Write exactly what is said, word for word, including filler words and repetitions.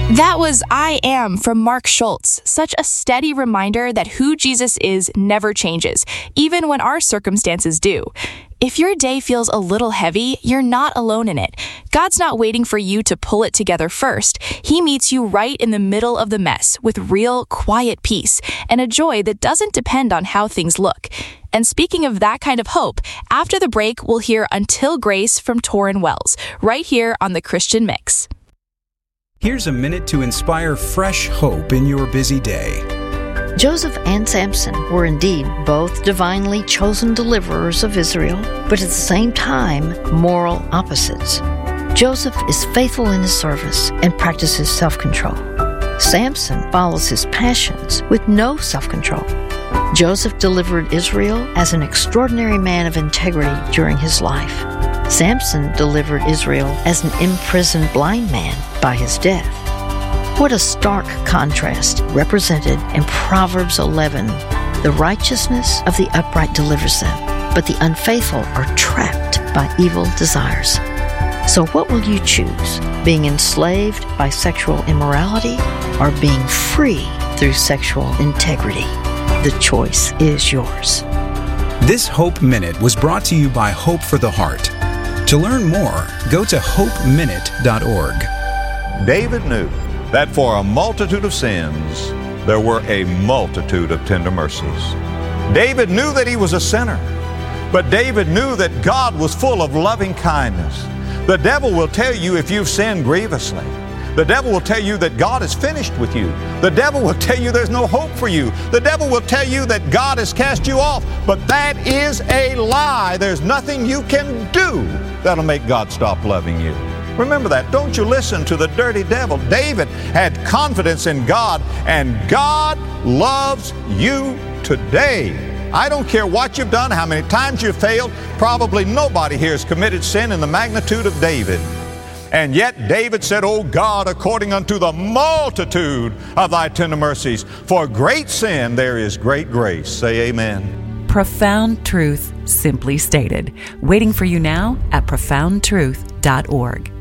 That was I Am from Mark Schultz, such a steady reminder that who Jesus is never changes, even when our circumstances do. If your day feels a little heavy, you're not alone in it. God's not waiting for you to pull it together first. He meets you right in the middle of the mess with real, quiet peace and a joy that doesn't depend on how things look. And speaking of that kind of hope, after the break, we'll hear Until Grace from Torrin Wells, right here on The Christian Mix. Here's a minute to inspire fresh hope in your busy day. Joseph and Samson were indeed both divinely chosen deliverers of Israel, but at the same time, moral opposites. Joseph is faithful in his service and practices self-control. Samson follows his passions with no self-control. Joseph delivered Israel as an extraordinary man of integrity during his life. Samson delivered Israel as an imprisoned blind man by his death. What a stark contrast represented in Proverbs eleven. The righteousness of the upright delivers them, but the unfaithful are trapped by evil desires. So what will you choose? Being enslaved by sexual immorality or being free through sexual integrity? The choice is yours. This Hope Minute was brought to you by Hope for the Heart. To learn more, go to hope minute dot org. David knew that for a multitude of sins, there were a multitude of tender mercies. David knew that he was a sinner, but David knew that God was full of loving kindness. The devil will tell you if you've sinned grievously. The devil will tell you that God is finished with you. The devil will tell you there's no hope for you. The devil will tell you that God has cast you off. But that is a lie. There's nothing you can do that'll make God stop loving you. Remember that. Don't you listen to the dirty devil. David had confidence in God, and God loves you today. I don't care what you've done, how many times you've failed. Probably nobody here has committed sin in the magnitude of David. And yet David said, O God, according unto the multitude of thy tender mercies, for great sin there is great grace. Say amen. Profound truth simply stated. Waiting for you now at profound truth dot org.